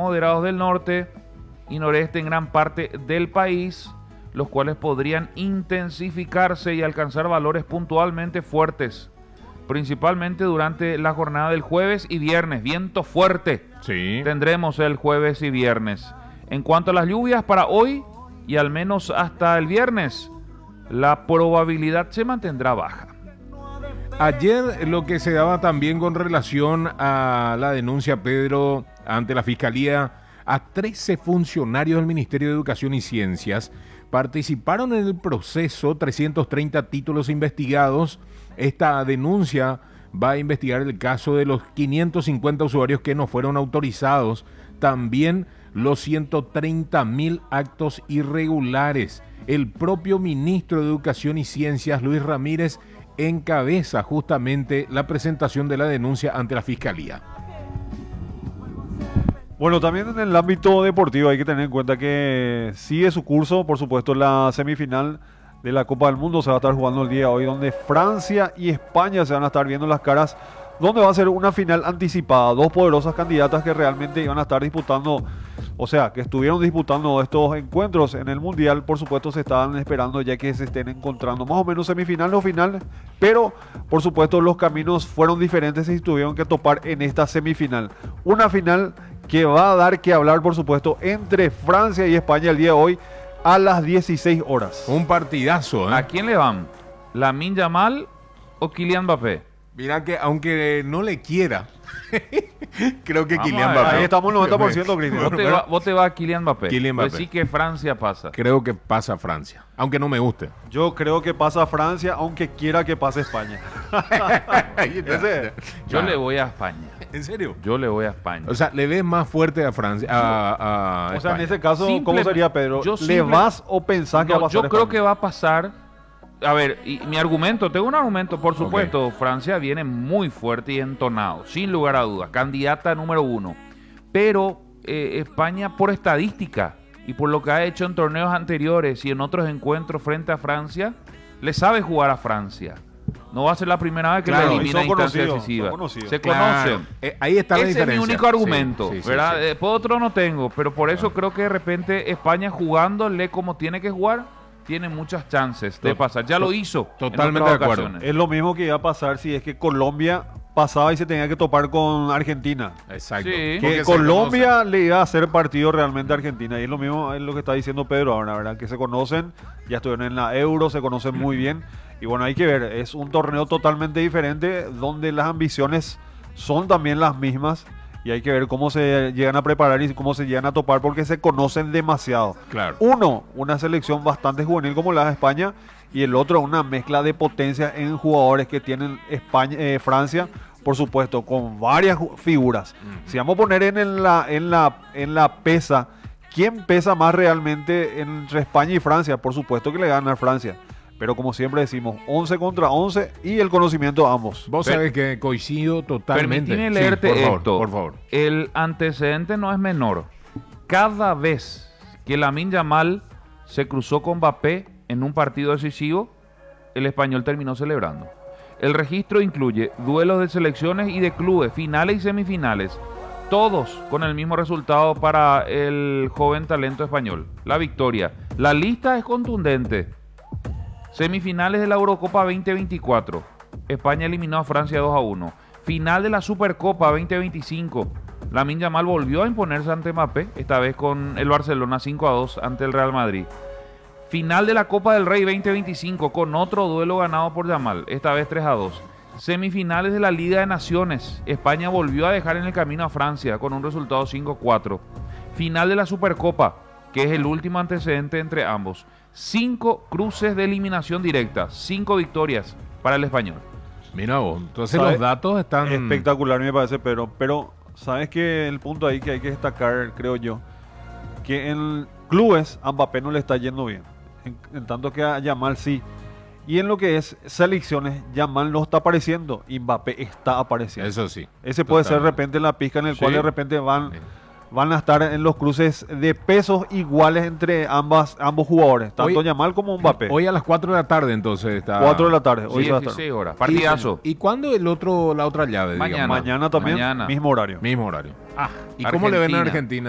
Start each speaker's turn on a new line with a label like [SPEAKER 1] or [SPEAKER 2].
[SPEAKER 1] moderados del norte y noreste en gran parte del país, los cuales podrían intensificarse y alcanzar valores puntualmente fuertes, principalmente durante la jornada del jueves y viernes. Viento fuerte tendremos el jueves y viernes. En cuanto a las lluvias para hoy y al menos hasta el viernes, la probabilidad se mantendrá baja.
[SPEAKER 2] Ayer lo que se daba también con relación a la denuncia, Pedro, ante la Fiscalía, a 13 funcionarios del Ministerio de Educación y Ciencias participaron en el proceso, 330 títulos investigados. Esta denuncia va a investigar el caso de los 550 usuarios que no fueron autorizados, también los 130.000 actos irregulares. El propio ministro de Educación y Ciencias, Luis Ramírez, encabeza justamente la presentación de la denuncia ante la Fiscalía.
[SPEAKER 3] Bueno, también en el ámbito deportivo hay que tener en cuenta que sigue su curso, por supuesto, la semifinal de la Copa del Mundo se va a estar jugando el día de hoy, donde Francia y España se van a estar viendo las caras, donde va a ser una final anticipada, dos poderosas candidatas que realmente iban a estar disputando, o sea, que estuvieron disputando estos encuentros en el Mundial. Por supuesto se estaban esperando ya que se estén encontrando más o menos semifinal o final, pero por supuesto los caminos fueron diferentes y tuvieron que topar en esta semifinal. Una final que va a dar que hablar, por supuesto, entre Francia y España el día de hoy a las 16 horas.
[SPEAKER 2] Un partidazo, ¿eh?
[SPEAKER 1] ¿A quién le van? ¿Lamine Yamal o Kylian Mbappé?
[SPEAKER 2] Mira que aunque no le quiera, creo que
[SPEAKER 1] Vamos
[SPEAKER 2] Kylian
[SPEAKER 1] a ver,
[SPEAKER 2] Mbappé.
[SPEAKER 3] Ahí estamos 90%, Cristian.
[SPEAKER 1] Vos te vas a Kylian Mbappé.
[SPEAKER 2] Kylian Mbappé.
[SPEAKER 1] Decís que Francia pasa.
[SPEAKER 2] Creo que pasa Francia, aunque no me guste.
[SPEAKER 3] Yo creo que pasa Francia, aunque quiera que pase España.
[SPEAKER 1] Yo le voy a España.
[SPEAKER 2] ¿En serio?
[SPEAKER 1] Yo le voy a España.
[SPEAKER 2] O sea, le ves más fuerte a Francia, a
[SPEAKER 3] O sea, en
[SPEAKER 2] España.
[SPEAKER 3] ese caso, ¿cómo
[SPEAKER 1] Simple-
[SPEAKER 3] sería, Pedro?
[SPEAKER 1] yo
[SPEAKER 3] ¿Le
[SPEAKER 1] simple-
[SPEAKER 3] vas o pensás que va a
[SPEAKER 1] No,
[SPEAKER 3] pasar
[SPEAKER 1] yo creo
[SPEAKER 3] España?
[SPEAKER 1] que va a pasar. A ver, y mi argumento, tengo un argumento, por supuesto. Francia viene muy fuerte y entonado, sin lugar a dudas, candidata número 1. Pero España, por estadística y por lo que ha hecho en torneos anteriores y en otros encuentros frente a Francia, le sabe jugar a Francia. No va a ser la primera vez que
[SPEAKER 2] Claro,
[SPEAKER 1] le
[SPEAKER 2] y
[SPEAKER 1] elimina
[SPEAKER 3] son
[SPEAKER 1] en instancia
[SPEAKER 3] conocidos,
[SPEAKER 1] decisiva.
[SPEAKER 3] son conocidos.
[SPEAKER 1] Se
[SPEAKER 2] Claro.
[SPEAKER 1] conocen.
[SPEAKER 2] Ahí está la
[SPEAKER 1] Ese
[SPEAKER 2] diferencia.
[SPEAKER 1] es mi único argumento,
[SPEAKER 2] Sí, sí,
[SPEAKER 1] ¿verdad?
[SPEAKER 2] sí.
[SPEAKER 1] Después otro no tengo, pero por eso creo que de repente España jugándole como tiene que jugar, tiene muchas chances de pasar. Ya lo hizo.
[SPEAKER 2] Totalmente
[SPEAKER 1] en otras
[SPEAKER 2] de acuerdo.
[SPEAKER 1] ocasiones.
[SPEAKER 3] Es lo mismo que iba a pasar si es que Colombia pasaba y se tenía que topar con Argentina.
[SPEAKER 2] Exacto.
[SPEAKER 1] Sí.
[SPEAKER 2] Porque
[SPEAKER 3] Que
[SPEAKER 2] se
[SPEAKER 3] Colombia le iba a hacer partido realmente a Argentina. Y es lo mismo, es lo que está diciendo Pedro ahora, ¿verdad? Que se conocen, ya estuvieron en la Euro, se conocen muy bien. Y bueno, hay que ver, es un torneo totalmente diferente donde las ambiciones son también las mismas. Y hay que ver cómo se llegan a preparar y cómo se llegan a topar porque se conocen demasiado.
[SPEAKER 2] Claro.
[SPEAKER 3] Uno, una selección bastante juvenil como la de España, y el otro, una mezcla de potencia en jugadores que tienen España, Francia, por supuesto, con varias figuras. Si vamos a poner en la pesa, ¿quién pesa más realmente entre España y Francia? Por supuesto que le gana a Francia. Pero como siempre decimos, 11 contra 11 y el conocimiento de ambos.
[SPEAKER 2] Vos sabés que coincido totalmente.
[SPEAKER 1] Permitime
[SPEAKER 2] Sí,
[SPEAKER 1] leerte
[SPEAKER 2] por favor,
[SPEAKER 1] esto.
[SPEAKER 2] por favor.
[SPEAKER 1] El antecedente no es menor. Cada vez que Lamine Yamal se cruzó con Mbappé en un partido decisivo, el español terminó celebrando. El registro incluye duelos de selecciones y de clubes, finales y semifinales, todos con el mismo resultado para el joven talento español, la victoria. La lista es contundente. Semifinales de la Eurocopa 2024. España eliminó a Francia 2-1. Final de la Supercopa 2025. Lamine Yamal volvió a imponerse ante Mbappé, esta vez con el Barcelona 5-2 ante el Real Madrid. Final de la Copa del Rey 2025 con otro duelo ganado por Yamal, esta vez 3-2. Semifinales de la Liga de Naciones. España volvió a dejar en el camino a Francia con un resultado 5-4. Final de la Supercopa, que es el último antecedente entre ambos. 5 cruces de eliminación directa, 5 victorias para el español.
[SPEAKER 2] Mira vos, entonces
[SPEAKER 3] ¿Sabe?
[SPEAKER 2] los datos están...
[SPEAKER 3] Espectacular me parece, pero ¿sabes qué? El punto ahí que hay que destacar, creo yo, que en clubes a Mbappé no le está yendo bien. En tanto que a Yamal sí. Y en lo que es selecciones, Yamal no está apareciendo y Mbappé está apareciendo.
[SPEAKER 2] Eso sí.
[SPEAKER 3] Ese puede ser de
[SPEAKER 2] Totalmente.
[SPEAKER 3] repente la pizca en el
[SPEAKER 2] Sí.
[SPEAKER 3] cual de repente
[SPEAKER 2] Sí.
[SPEAKER 3] van a estar en los cruces de pesos iguales entre ambos jugadores, tanto
[SPEAKER 2] Hoy-
[SPEAKER 3] Yamal como Mbappé.
[SPEAKER 2] Hoy a las 4 de la tarde entonces está...
[SPEAKER 3] 4 de la tarde. Hoy
[SPEAKER 1] Sí,
[SPEAKER 3] se va a estar.
[SPEAKER 1] 16 horas. Partidazo.
[SPEAKER 2] ¿Y cuándo la otra llave?
[SPEAKER 1] Mañana.
[SPEAKER 2] digamos?
[SPEAKER 3] Mañana también,
[SPEAKER 1] Mañana.
[SPEAKER 3] mismo horario.
[SPEAKER 2] Mismo horario. ¿Y cómo le ven a
[SPEAKER 1] Argentina.
[SPEAKER 2] Argentina?